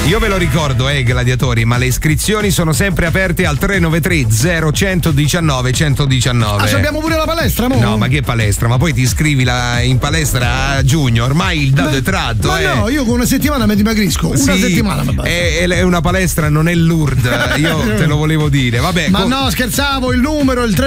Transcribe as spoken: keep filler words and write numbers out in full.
Io ve lo ricordo, eh, gladiatori, ma le iscrizioni sono sempre aperte al tre nove tre zero uno uno nove uno uno nove. Ah, abbiamo pure la palestra, mo? No, ma che palestra? Ma poi ti iscrivi la, in palestra a giugno, ormai il dato ma, è tratto. Ma eh. no, io con una settimana mi dimagrisco. Una sì, settimana mi basta. È, è una palestra, non è Lourdes. Io te lo volevo dire. Vabbè. Ma com- no, scherzavo, il numero, il tre